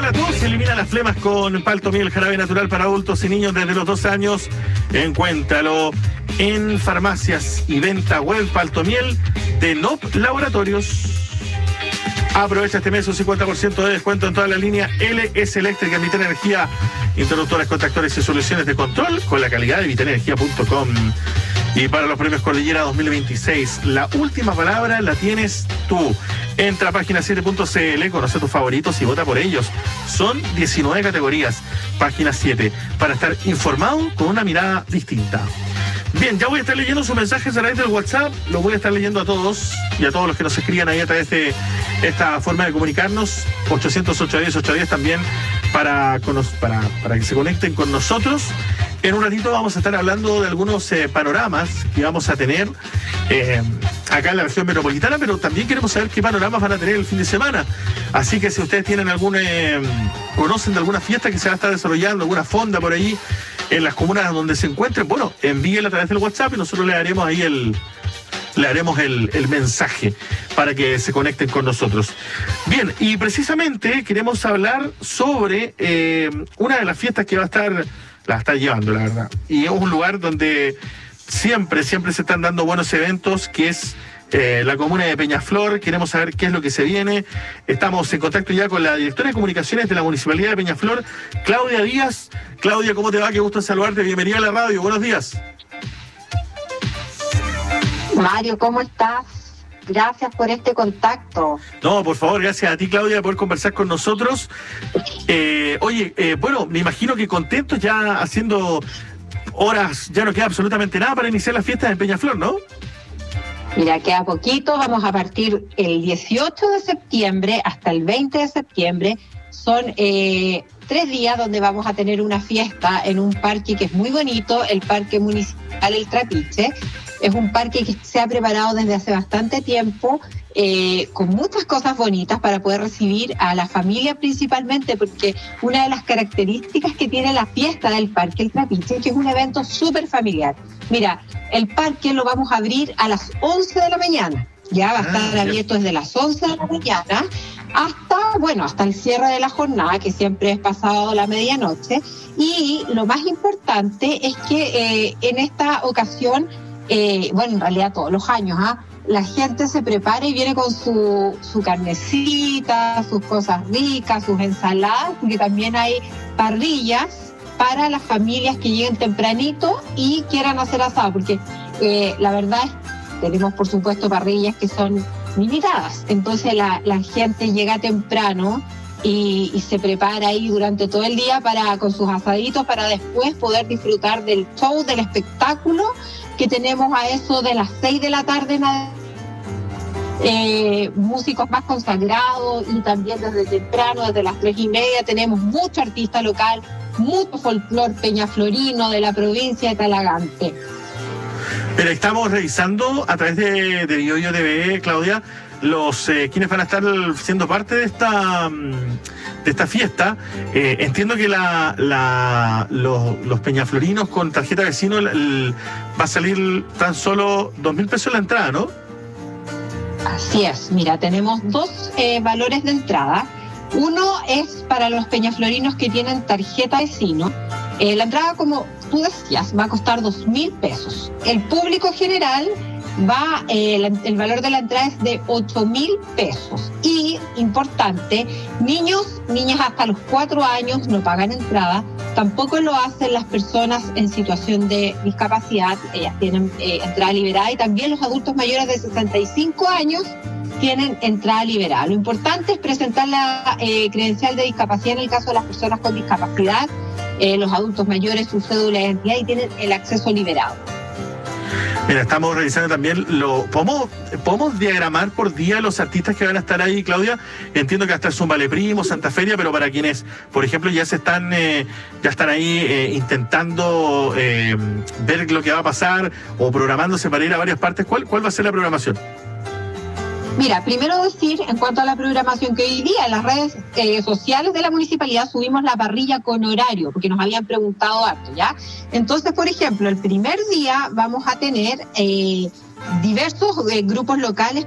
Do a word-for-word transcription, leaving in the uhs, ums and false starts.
la tos y elimina las flemas con Paltomiel, jarabe natural para adultos y niños desde los doce años. Encuéntralo en farmacias y venta web. Paltomiel de N O P Laboratorios. Aprovecha este mes un cincuenta por ciento de descuento en toda la línea L S Eléctrica, Vital Energía, interruptores, contactores y soluciones de control con la calidad de vital energía punto com. Y para los premios Cordillera dos mil veintiséis, la última palabra la tienes tú. Entra a página siete punto c l, conoce tus favoritos y vota por ellos. Son diecinueve categorías. Página siete, para estar informado con una mirada distinta. Bien, ya voy a estar leyendo sus mensajes a través del WhatsApp. Los voy a estar leyendo a todos y a todos los que nos escriban ahí a través de esta forma de comunicarnos. ochocientos ocho diez ocho diez también para, para, para que se conecten con nosotros. En un ratito vamos a estar hablando de algunos eh, panoramas que vamos a tener eh, acá en la región metropolitana, pero también queremos saber qué panoramas van a tener el fin de semana. Así que si ustedes tienen algún, eh, conocen de alguna fiesta que se va a estar desarrollando, alguna fonda por ahí en las comunas donde se encuentren, bueno, envíenla a través del WhatsApp y nosotros le haremos ahí el, le haremos el, el mensaje para que se conecten con nosotros. Bien, y precisamente queremos hablar sobre eh, una de las fiestas que va a estar... la está llevando, la verdad. Y es un lugar donde siempre, siempre se están dando buenos eventos, que es eh, la comuna de Peñaflor. Queremos saber qué es lo que se viene. Estamos en contacto ya con la directora de comunicaciones de la Municipalidad de Peñaflor, Claudia Díaz. Claudia, ¿cómo te va? Qué gusto saludarte. Bienvenida a la radio. Buenos días. Mario, ¿cómo estás? Gracias por este contacto. No, por favor, gracias a ti, Claudia, por conversar con nosotros. Eh, oye, eh, bueno, me imagino que contentos ya haciendo horas, ya no queda absolutamente nada para iniciar las fiestas en Peñaflor, ¿no? Mira, queda poquito, vamos a partir el dieciocho de septiembre hasta el veinte de septiembre. Son eh, tres días donde vamos a tener una fiesta en un parque que es muy bonito, el Parque Municipal El Trapiche. Es un parque que se ha preparado desde hace bastante tiempo, eh, con muchas cosas bonitas para poder recibir a la familia principalmente, porque una de las características que tiene la fiesta del Parque El Trapiche es que es un evento súper familiar. Mira, el parque lo vamos a abrir a las once de la mañana, ya va a estar ah, abierto desde las once de la mañana hasta, bueno, hasta el cierre de la jornada, que siempre es pasado la medianoche. Y lo más importante es que eh, en esta ocasión, Eh, bueno, en realidad todos los años, ¿ah? La gente se prepara y viene con su, su carnecita, sus cosas ricas, sus ensaladas, porque también hay parrillas para las familias que lleguen tempranito y quieran hacer asado, porque eh, la verdad es que tenemos, por supuesto, parrillas que son limitadas, entonces la, la gente llega temprano y, y se prepara ahí durante todo el día para con sus asaditos para después poder disfrutar del show, del espectáculo que tenemos a eso de las seis de la tarde, eh, músicos más consagrados, y también desde temprano, desde las tres y media, tenemos mucho artista local, mucho folclor peñaflorino de la provincia de Talagante. Pero estamos revisando a través de, de Yoyo T V, Claudia, los eh, quienes van a estar siendo parte de esta de esta fiesta. Eh, entiendo que la, la los, los peñaflorinos con tarjeta vecino el, el, va a salir tan solo dos mil pesos la entrada, ¿no? Así es. Mira, tenemos dos eh, valores de entrada. Uno es para los peñaflorinos que tienen tarjeta vecino. Eh, la entrada, como tú decías, va a costar dos mil pesos. El público general va, eh, la, el valor de la entrada es de ocho mil pesos. Y, importante, niños, niñas hasta los cuatro años no pagan entrada, tampoco lo hacen las personas en situación de discapacidad, ellas tienen eh, entrada liberada, y también los adultos mayores de sesenta y cinco años tienen entrada liberada. Lo importante es presentar la eh, credencial de discapacidad en el caso de las personas con discapacidad, eh, los adultos mayores, su cédula de identidad, y tienen el acceso liberado. Mira, estamos revisando también lo ¿podemos, podemos diagramar por día los artistas que van a estar ahí, Claudia? Entiendo que hasta es un Vale Primo, Santa Feria, pero para quienes, por ejemplo, ya se están eh, ya están ahí eh, intentando eh, ver lo que va a pasar o programándose para ir a varias partes, ¿cuál, cuál va a ser la programación? Mira, primero decir, en cuanto a la programación, que hoy día en las redes eh, sociales de la municipalidad subimos la parrilla con horario, porque nos habían preguntado harto, ¿ya? Entonces, por ejemplo, el primer día vamos a tener eh, diversos eh, grupos locales